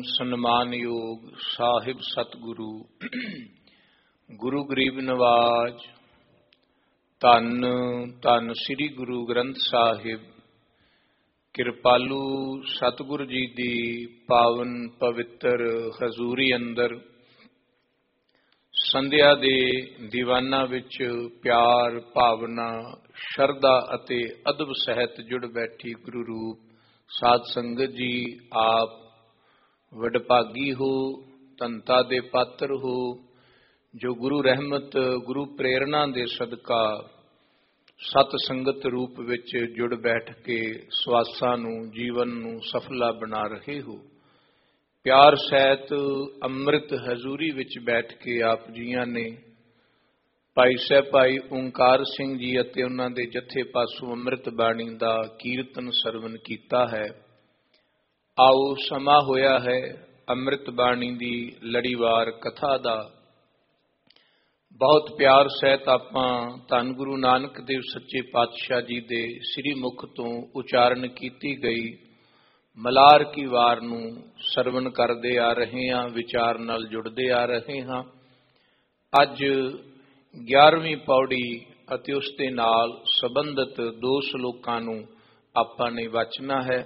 ਸਨਮਾਨਯੋਗ ਸਾਹਿਬ ਸਤਿਗੁਰੂ ਗੁਰੂ ਗਰੀਬ ਨਵਾਜ ਧੰਨ ਧੰਨ ਸ੍ਰੀ ਗੁਰੂ ਗ੍ਰੰਥ ਸਾਹਿਬ ਕਿਰਪਾਲੂ ਸਤਿਗੁਰੂ ਜੀ ਦੀ ਪਾਵਨ ਪਵਿੱਤਰ ਹਜ਼ੂਰੀ ਅੰਦਰ ਸੰਧਿਆ ਦੇ ਦੀਵਾਨਾਂ ਵਿੱਚ ਪਿਆਰ ਭਾਵਨਾ ਸ਼ਰਧਾ ਅਤੇ ਅਦਬ ਸਹਿਤ ਜੁੜ ਬੈਠੀ ਗੁਰੂ ਰੂਪ ਸਾਧ ਸੰਗਤ ਜੀ ਆਪ ਵਡਭਾਗੀ ਹੋ, ਧੰਤਾ ਦੇ ਪਾਤਰ ਹੋ, ਜੋ ਗੁਰੂ ਰਹਿਮਤ ਗੁਰੂ ਪ੍ਰੇਰਣਾ ਦੇ ਸਦਕਾ ਸਤ ਸੰਗਤ ਰੂਪ ਵਿੱਚ ਜੁੜ ਬੈਠ ਕੇ ਸਵਾਸਾਂ ਨੂੰ ਜੀਵਨ ਨੂੰ ਸਫਲਾ ਬਣਾ ਰਹੇ ਹੋ। ਪਿਆਰ ਸਹਿਤ ਅੰਮ੍ਰਿਤ ਹਜ਼ੂਰੀ ਵਿੱਚ ਬੈਠ ਕੇ ਆਪ ਜੀਆਂ ਨੇ ਭਾਈ ਸਾਹਿਬ ਭਾਈ ਓਂਕਾਰ ਸਿੰਘ ਜੀ ਅਤੇ ਉਹਨਾਂ ਦੇ ਜਥੇ ਪਾਸੋਂ ਅੰਮ੍ਰਿਤ ਬਾਣੀ ਦਾ ਕੀਰਤਨ ਸਰਵਨ ਕੀਤਾ ਹੈ। ਆਓ ਸਮਾਂ ਹੋਇਆ ਹੈ ਅੰਮ੍ਰਿਤ ਬਾਣੀ ਦੀ ਲੜੀਵਾਰ ਕਥਾ ਦਾ। ਬਹੁਤ ਪਿਆਰ ਸਹਿਤ ਆਪਾਂ ਧੰਨ ਗੁਰੂ ਨਾਨਕ ਦੇਵ ਸੱਚੇ ਪਾਤਸ਼ਾਹ ਜੀ ਦੇ ਸ੍ਰੀ ਮੁਖ ਤੋਂ ਉਚਾਰਨ ਕੀਤੀ ਗਈ ਮਲਾਰ ਕੀ ਵਾਰ ਨੂੰ ਸਰਵਨ ਕਰਦੇ ਆ ਰਹੇ ਹਾਂ, ਵਿਚਾਰ ਨਾਲ ਜੁੜਦੇ ਆ ਰਹੇ ਹਾਂ। ਅੱਜ 11ਵੀਂ ਪੌੜੀ ਅਤੇ ਉਸ ਦੇ ਨਾਲ ਸੰਬੰਧਿਤ 2 ਸ਼ਲੋਕਾਂ ਨੂੰ ਆਪਾਂ ਨੇ ਵਾਚਣਾ ਹੈ।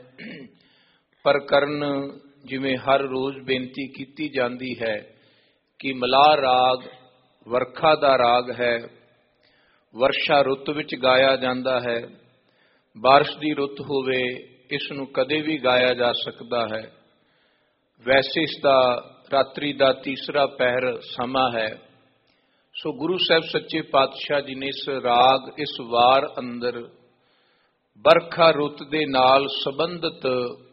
ਪ੍ਰਕਰਨ ਜਿਵੇਂ ਹਰ ਰੋਜ਼ ਬੇਨਤੀ ਕੀਤੀ ਜਾਂਦੀ ਹੈ ਕਿ ਮਲਾਰ ਰਾਗ ਵਰਖਾ ਦਾ ਰਾਗ ਹੈ, ਵਰਸ਼ਾ ਰੁੱਤ ਵਿੱਚ ਗਾਇਆ ਜਾਂਦਾ ਹੈ। ਬਾਰਿਸ਼ ਦੀ ਰੁੱਤ ਹੋਵੇ ਇਸ ਨੂੰ ਕਦੇ ਵੀ ਗਾਇਆ ਜਾ ਸਕਦਾ ਹੈ। ਵੈਸੇ ਇਸ ਦਾ ਰਾਤਰੀ ਦਾ ਤੀਸਰਾ ਪਹਿਰ ਸਮਾਂ ਹੈ। ਸੋ ਗੁਰੂ ਸਾਹਿਬ ਸੱਚੇ ਪਾਤਸ਼ਾਹ ਜੀ ਨੇ ਇਸ ਰਾਗ ਇਸ ਵਾਰ ਅੰਦਰ ਵਰਖਾ ਰੁੱਤ ਦੇ ਨਾਲ ਸੰਬੰਧਿਤ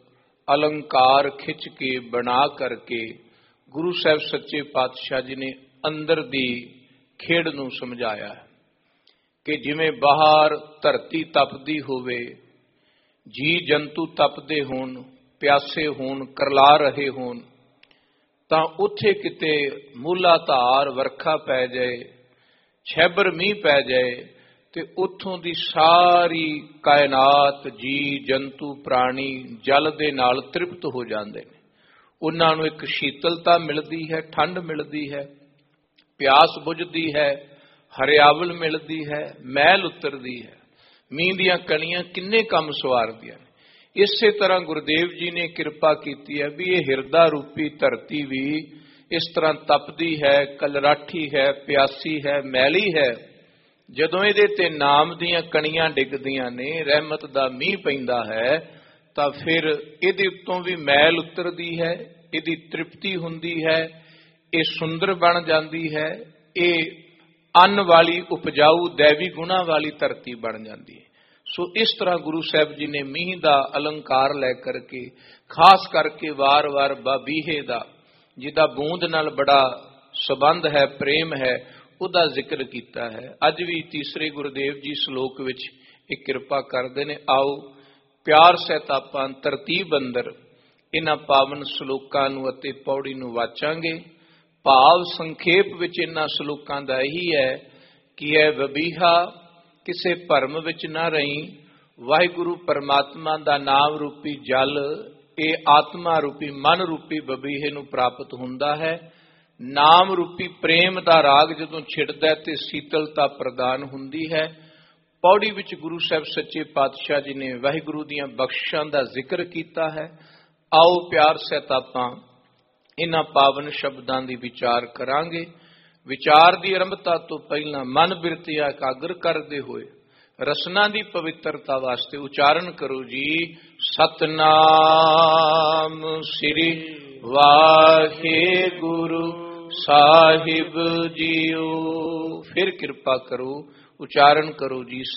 ਅਲੰਕਾਰ ਖਿੱਚ ਕੇ ਬਣਾ ਕਰਕੇ ਗੁਰੂ ਸਾਹਿਬ ਸੱਚੇ ਪਾਤਸ਼ਾਹ ਜੀ ਨੇ ਅੰਦਰ ਦੀ ਖੇਡ ਨੂੰ ਸਮਝਾਇਆ ਹੈ ਕਿ ਜਿਵੇਂ ਬਾਹਰ ਧਰਤੀ ਤਪਦੀ ਹੋਵੇ, ਜੀ ਜੰਤੂ ਤਪਦੇ ਹੋਣ, ਪਿਆਸੇ ਹੋਣ, ਕਰਲਾ ਰਹੇ ਹੋਣ, ਤਾਂ ਉੱਥੇ ਕਿਤੇ ਮੂਲਾਧਾਰ ਵਰਖਾ ਪੈ ਜਾਏ, ਛੇਬਰ ਮੀਂਹ ਪੈ ਜਾਏ ਤੇ ਉੱਥੋਂ ਦੀ ਸਾਰੀ ਕਾਇਨਾਤ ਜੀ ਜੰਤੂ ਪ੍ਰਾਣੀ ਜਲ ਦੇ ਨਾਲ ਤ੍ਰਿਪਤ ਹੋ ਜਾਂਦੇ ਨੇ। ਉਹਨਾਂ ਨੂੰ ਇੱਕ ਸ਼ੀਤਲਤਾ ਮਿਲਦੀ ਹੈ, ਠੰਡ ਮਿਲਦੀ ਹੈ, ਪਿਆਸ ਬੁਝਦੀ ਹੈ, ਹਰਿਆਵਲ ਮਿਲਦੀ ਹੈ, ਮੈਲ ਉਤਰਦੀ ਹੈ। ਮੀਂਹ ਦੀਆਂ ਕਣੀਆਂ ਕਿੰਨੇ ਕੰਮ ਸਵਾਰਦੀਆਂ ਨੇ। ਇਸੇ ਤਰ੍ਹਾਂ ਗੁਰਦੇਵ ਜੀ ਨੇ ਕਿਰਪਾ ਕੀਤੀ ਹੈ ਵੀ ਇਹ ਹਿਰਦਾ ਰੂਪੀ ਧਰਤੀ ਵੀ ਇਸ ਤਰ੍ਹਾਂ ਤਪਦੀ ਹੈ, ਕਲਰਾਠੀ ਹੈ, ਪਿਆਸੀ ਹੈ, ਮੈਲੀ ਹੈ। ਜਦੋਂ ਇਹਦੇ ਤੇ ਨਾਮ ਦੀਆਂ ਕਣੀਆਂ ਡਿੱਗਦੀਆਂ ਨੇ, ਰਹਿਮਤ ਦਾ ਮੀਂਹ ਪੈਂਦਾ ਹੈ, ਤਾਂ ਫਿਰ ਇਹਦੇ ਉੱਤੋਂ ਵੀ ਮੈਲ ਉਤਰਦੀ ਹੈ, ਇਹਦੀ ਤ੍ਰਿਪਤੀ ਹੁੰਦੀ ਹੈ, ਇਹ ਸੁੰਦਰ ਬਣ ਜਾਂਦੀ ਹੈ, ਇਹ ਅੰਨ ਵਾਲੀ ਉਪਜਾਊ ਦੈਵੀ ਗੁਣਾ ਵਾਲੀ ਧਰਤੀ ਬਣ ਜਾਂਦੀ ਹੈ। ਸੋ ਇਸ ਤਰ੍ਹਾਂ ਗੁਰੂ ਸਾਹਿਬ ਜੀ ਨੇ ਮੀਂਹ ਦਾ ਅਲੰਕਾਰ ਲੈ ਕਰਕੇ ਖਾਸ ਕਰਕੇ ਵਾਰ-ਵਾਰ ਬਾਬੀਹੇ ਦਾ, ਜਿਹਦਾ ਬੂੰਦ ਨਾਲ ਬੜਾ ਸੰਬੰਧ ਹੈ, ਪ੍ਰੇਮ ਹੈ, ਉਹਦਾ ਜ਼ਿਕਰ ਕੀਤਾ ਹੈ। ਅੱਜ ਵੀ ਤੀਸਰੇ ਗੁਰਦੇਵ ਜੀ ਸ਼ਲੋਕ ਵਿੱਚ ਇਹ ਕਿਰਪਾ ਕਰਦੇ ਨੇ। ਆਓ ਪਿਆਰ ਸਹਿਤ ਆਪਾਂ ਤਰਤੀਬ ਅੰਦਰ ਇਹਨਾਂ ਪਾਵਨ ਸ਼ਲੋਕਾਂ ਨੂੰ ਅਤੇ ਪੌੜੀ ਨੂੰ ਵਾਚਾਂਗੇ। ਭਾਵ ਸੰਖੇਪ ਵਿੱਚ ਇਹਨਾਂ ਸ਼ਲੋਕਾਂ ਦਾ ਇਹੀ ਹੈ ਕਿ ਇਹ ਵਬੀਹਾ ਕਿਸੇ ਭਰਮ ਵਿੱਚ ਨਾ ਰਹੀ। ਵਾਹਿਗੁਰੂ ਪਰਮਾਤਮਾ ਦਾ ਨਾਮ ਰੂਪੀ ਜਲ ਇਹ ਆਤਮਾ ਰੂਪੀ ਮਨ ਰੂਪੀ ਵਬੀਹੇ ਨੂੰ ਪ੍ਰਾਪਤ ਹੁੰਦਾ ਹੈ। ਨਾਮ ਰੂਪੀ ਪ੍ਰੇਮ ਦਾ ਰਾਗ ਜਦੋਂ ਛਿੜਦਾ ਤੇ ਸੀਤਲਤਾ ਪ੍ਰਦਾਨ ਹੁੰਦੀ ਹੈ। ਪੌੜੀ ਵਿੱਚ ਗੁਰੂ ਸਾਹਿਬ ਸੱਚੇ ਪਾਤਸ਼ਾਹ ਜੀ ਨੇ ਵਾਹਿਗੁਰੂ ਦੀਆਂ ਬਖਸ਼ਿਸ਼ਾਂ ਦਾ ਜ਼ਿਕਰ ਕੀਤਾ ਹੈ। ਆਓ ਪਿਆਰ ਸਹਿਤ ਆਪਾਂ ਇਹਨਾਂ ਪਾਵਨ ਸ਼ਬਦਾਂ ਦੀ ਵਿਚਾਰ ਕਰਾਂਗੇ। ਵਿਚਾਰ ਦੀ ਆਰੰਭਤਾ ਤੋਂ ਪਹਿਲਾਂ ਮਨ ਬਿਰਤੀਆ ਇਕਾਗਰ ਕਰਦੇ ਹੋਏ ਰਸਨਾ ਦੀ ਪਵਿੱਤਰਤਾ ਵਾਸਤੇ ਉਚਾਰਨ ਕਰੋ ਜੀ, ਸਤਨਾਮ ਸ੍ਰੀ ਵਾਹਿਗੁਰੂ ਸਾਹਿਬ ਜੀਓ। ਫਿਰ ਕਿਰਪਾ ਕਰੋ ਉਚਾਰਨ ਕਰੋ ਜੀ,